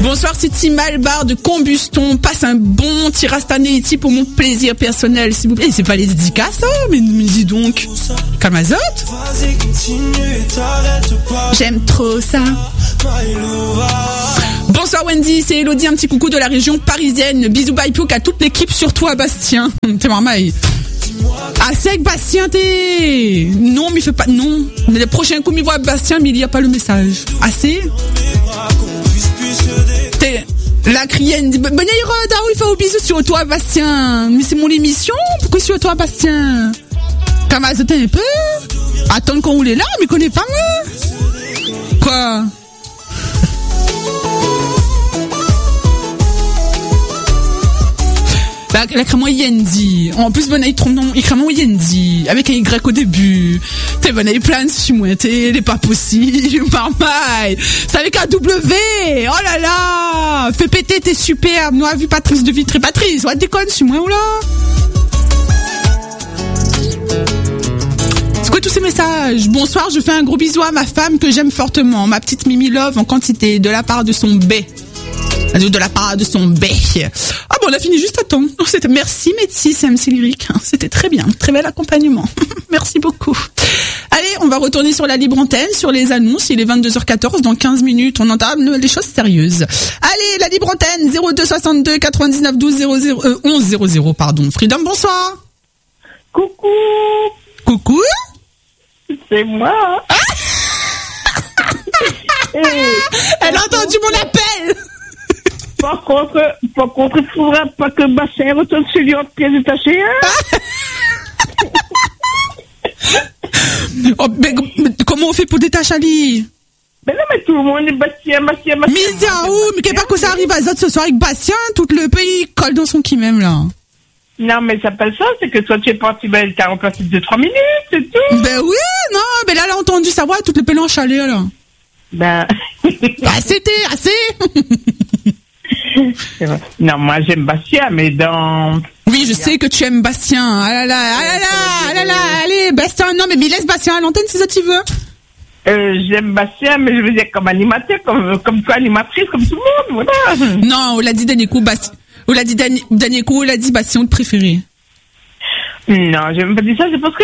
Bonsoir City Malbar de Combuston. Passe un bon Tirastanéiti pour mon plaisir personnel, s'il vous plaît. C'est pas les dédicaces, ça, mais dis donc. Calmazote. J'aime trop ça. Bonsoir Wendy, c'est Elodie, un petit coucou de la région parisienne. Bisous bye pouk à toute l'équipe, surtout à Bastien. T'es marmaille. Ah sec Bastien t'es. Non mais il fait pas. Non. Mais les prochains coups m'y voit Bastien mais il n'y a pas le message. Assez. T'es. La crienne dit Bonne il fait au bisou sur toi Bastien. Mais c'est mon émission. Pourquoi sur toi Bastien? Camazote un peu. Attends qu'on roule là, mais connais pas moi. Quoi? La crème Yendi. En plus, bonne aïe, trompe, non, il crème Yendi. Avec un Y au début. T'es bonne aïe, plein de sumouette, t'es pas possible, marmaille. C'est avec un W. Oh là là. Fais péter, t'es superbe. Nous a vu Patrice de Vitré. Patrice, ouais, déconne, suis-moi, ou là? C'est quoi tous ces messages? Bonsoir, je fais un gros bisou à ma femme que j'aime fortement. Ma petite Mimi Love en quantité, de la part de son B. De la part de son B. Ah bon, on a fini juste à temps. C'était merci Métis et MC Lyrique. C'était très bien, très bel accompagnement. Merci beaucoup. Allez, on va retourner sur la libre antenne, sur les annonces. Il est 22h14, dans 15 minutes, on entame les choses sérieuses. Allez, la libre antenne, 0262 99 12 00 11 00, pardon. Freedom, bonsoir. Coucou. Coucou. C'est moi. Elle a entendu mon appel. Par contre, il faudra pas que Bastien retourne sur lui en pièces détachées, hein? Oh, mais comment on fait pour détacher Ali? Mais non, mais tout le monde est Bastien. Mais qu'est-ce pas que ça arrive à Zot ce soir avec Bastien? Tout le pays colle dans son qui même, là. Non, mais ça s'appelle ça, c'est que toi, tu es parti, ben, t'as remplacé 2-3 minutes, c'est tout. Ben oui, non, mais là, elle a entendu sa voix, tout le pays en chalet, là. Ben. C'était assez. Non, moi j'aime Bastien, mais dans... Oui, je sais que tu aimes Bastien. Ah là là, allez, Bastien, non, mais laisse Bastien à l'antenne si ça t'y veut. J'aime Bastien, mais je veux dire comme animateur, comme co-animatrice, comme tout le monde, voilà. Non, on l'a dit dernier coup, Bastien. On l'a dit dernier coup, on l'a dit Bastien, on te préférait. Non, j'ai même pas dit ça, c'est parce que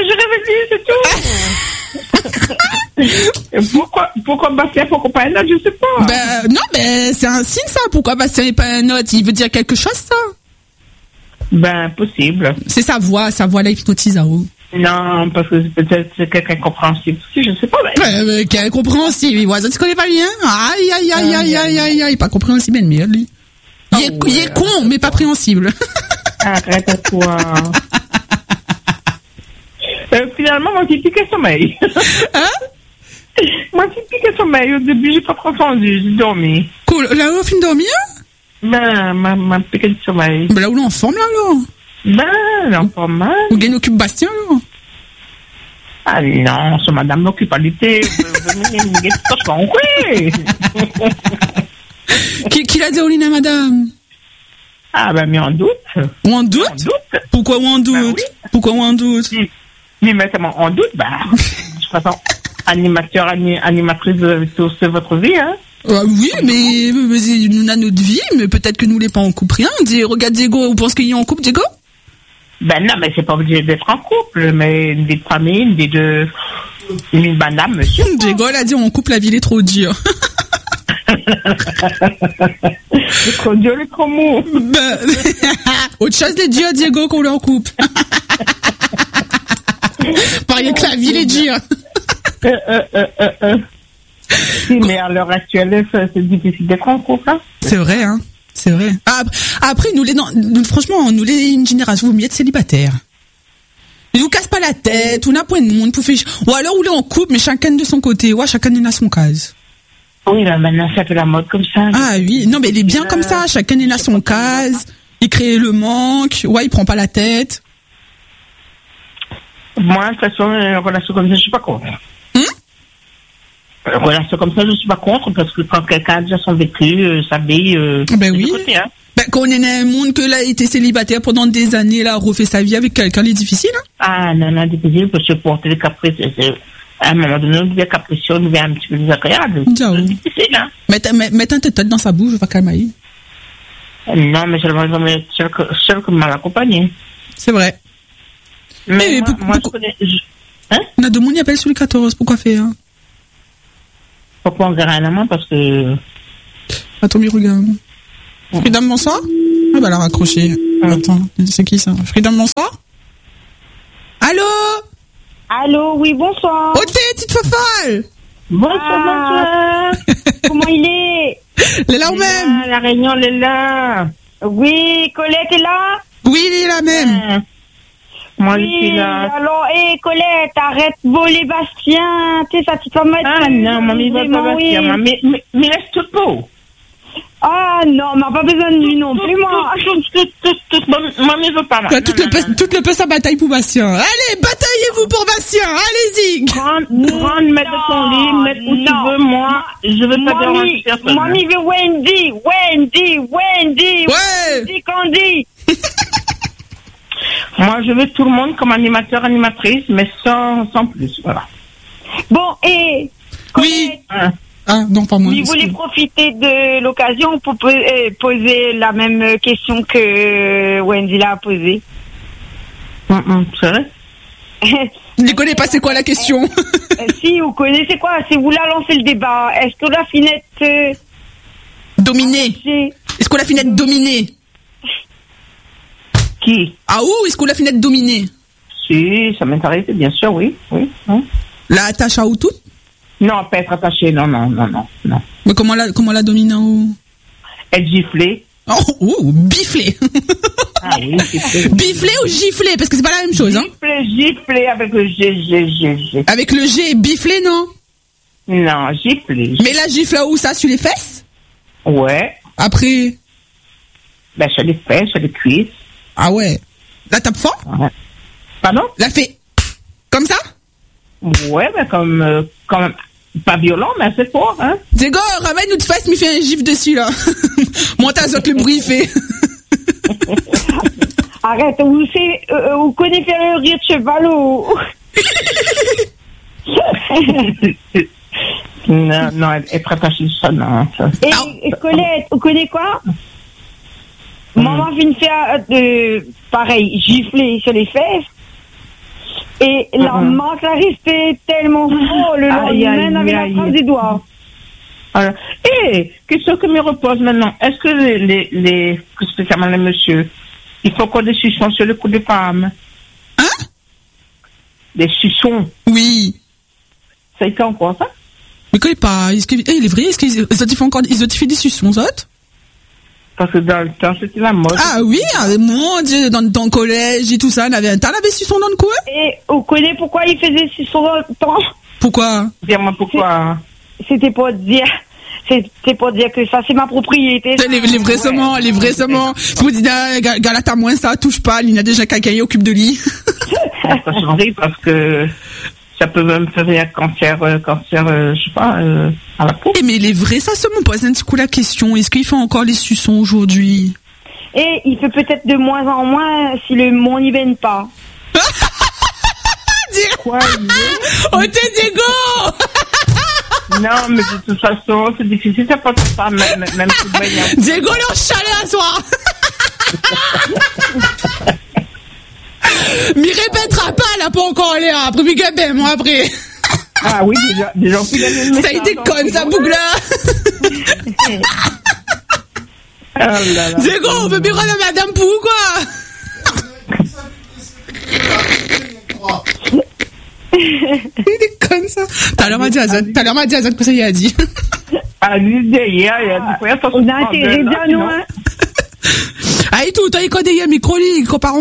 je rêvais, c'est tout. Pourquoi Bastien, pourquoi pas un autre, je sais pas. Ben, non, mais c'est un signe, ça. Pourquoi Bastien n'est pas un autre? Il veut dire quelque chose, ça? Ben, possible. C'est sa voix la hypnotise à vous. Non, parce que peut-être c'est quelqu'un compréhensible aussi, je sais pas. Mais quelqu'un compréhensible, il voit ça, tu connais pas bien? Aïe, pas compréhensible, mais lui. Il est con, mais pas préhensible. Arrête-toi. Finalement, mon petit piquet sommeil. Hein? Mon petit piquet sommeil. Au début, j'ai pas trop entendu. J'ai dormi. Cool. Là où on finit de dormir? Ben, ma piquet de sommeil. Ben, là où l'on forme, là, alors? Ben, l'enfant mal. Ou bien occupe Bastien, alors? Ah non, ce madame n'occupe pas l'été. Qui l'a dit au Lina, madame? Ah, ben, mais en doute. Ou en doute? Pourquoi ou en doute? Ben, oui. Pourquoi ou en doute? Mais maintenant, en doute, bah, de toute façon, animatrice, c'est votre vie, hein? Oui, mais nous avons notre vie, mais peut-être que nous les pas en couple rien. Regarde Diego, vous pensez qu'il est en couple, Diego? Ben non, mais c'est pas obligé d'être en couple, mais une vie de famille, une vie de... une madame, monsieur. Diego, elle a dit, en couple, la vie est trop dure. Le trop dur, le trop mou. Ben, autre chose les durs, Diego, qu'on leur coupe. Pareil que la vie les dure. Si, mais à l'heure actuelle, c'est difficile d'être en couple, hein. C'est vrai, hein. C'est vrai. Après, franchement, nous les une génération, vous mieux être célibataire. Ils nous cassent pas la tête, on n'a point de monde pour faire, ou alors on est en couple, mais chacun de son côté, ouais, chacun est à son case. Oui, là, maintenant, c'est un peu la mode comme ça. Ah oui, non, mais il est bien comme ça, chacun est à son case, il crée le manque, ouais, il prend pas la tête. Moi, de toute façon, une relation comme ça, je suis pas contre. Une relation comme ça, je suis pas contre, parce que quand quelqu'un a déjà son vécu, sa vie, ben oui. Côté, hein. Ben, quand on est un monde que là, a été célibataire pendant des années, là, refait sa vie avec quelqu'un, c'est difficile, hein? Ah, non, difficile, pour supporter les caprices, À un moment donné, on devient capricieux, on devient un petit peu désagréable. Ciao. C'est difficile, hein. Mets un tête dans sa bouche, va calmer. Non, mais seulement seul que mal accompagné. C'est vrai. Mais moi, je connais... Hein? On a deux monde qui appellent sur le 14, pourquoi faire? Pourquoi on dirait un amant? Parce que... Attends, mais regarde. Freedom, bonsoir? Ah bah, elle a raccroché. Attends, c'est qui ça? Freedom, bonsoir? Allô? Allô, oui, bonsoir. Oh, t'es petite fofolle! Bonsoir. Comment il est? Elle est là ou même? La réunion, elle est là. Oui, Colette est là? Oui, il est là même. Moi, oui, je suis là. Alors, Colette, arrête de voler Bastien. Tu sais, ça, tu vas mettre... Ah non, mamie, va pas Bastien. Oui. Mais laisse tout beau. Ah non, mais pas besoin de lui non plus, moi. Mamie veut pas. Toute le peu sa bataille pour Bastien. Allez, bataillez-vous pour Bastien. Allez-y. Prends, mettre de ton lit, mettre où tu veux. Moi, je veux pas déranger personne. Mamie veut Wendy. Ouais. Candy. Moi, je veux tout le monde comme animateur, animatrice, mais sans plus, voilà. Bon, et... Oui. Ah, non, pas moi. Il voulait profiter de l'occasion pour poser la même question que Wendy l'a posée. C'est vrai? Je ne connais pas, c'est quoi la question? Si, vous connaissez quoi? C'est vous là lancer le débat. Est-ce que la finette... Dominée. Est-ce qu'on la finette dominée? Qui? Ah ouh, est-ce qu'on la finette dominée? Si, ça m'est arrivé, bien sûr, oui. La attache à tout? Non, pas être attaché, non. Mais comment la domine ou? Être giflé. Oh, biflé. Ah oui, giflé. Biflé ou giflé? Parce que c'est pas la même chose, hein? Giflé avec le G. Avec le G, biflé, non? Non, giflé. Mais la gifle où ça? Sur les fesses? Ouais. Après? Ben, sur les fesses, sur les cuisses. Ah ouais. La tape fort? Ouais. Pardon? La fait comme ça? Ouais, mais comme pas violent, mais assez fort, hein. Diego, ramène une fesse, m'y fait un gif dessus, là. Monte à zot le bruit fait. Arrête, vous connaissez faire un rire de cheval ou... Non, être attaché, ça, non. Ça. Et Colette, vous connaissez quoi? Maman vient de faire pareil, gifler sur les fesses. Et la main, ça restait tellement fort le lendemain avec la trace des doigts. Alors, question que me repose maintenant. Est-ce que les spécialement les messieurs, il faut qu'on des suçons sur le coup des femmes? Hein? Des suçons? Oui. Ça y fait encore, ça? Mais connais pas. Il est vrai, est-ce qu'ils ont fait des suçons, ça? Parce que dans le temps, c'était la mode. Ah oui, mon Dieu, dans ton collège et tout ça, on avait un tas de suçons dans le cou. Et vous connaissez pourquoi il faisait suçons dans le temps? Pourquoi? Dis-moi pourquoi. C'était pour dire que ça, c'est ma propriété. Les vrais sements. Si vous dites, Galate à moins, ça touche pas, il y a déjà quelqu'un qui occupe de lit. Ça changerait parce que ça peut même faire un cancer, je sais pas, à la peau. Mais les vrais, ça se me pose un petit coup la question. Est-ce qu'il fait encore les suçons aujourd'hui? Et il fait peut-être de moins en moins si le monde n'y vienne pas. Quoi? Oh, t'es Diego! Non, mais de toute façon, c'est difficile, ça pas ça, même si Diego, leur chalet à soi! M'y répétera pas, là, pas encore aller, après, mi gabin, moi, après. Ah oui, déjà, ça a été con, ça, bougla. Diego, on veut bien la madame pour quoi? Il est con, ça. T'as l'air m'a dit à Zod que ça y a dit. Ah, hier, il a dit, on a intérêt bien loin. Ah, et tout, t'as écouté, il y a un micro-lit,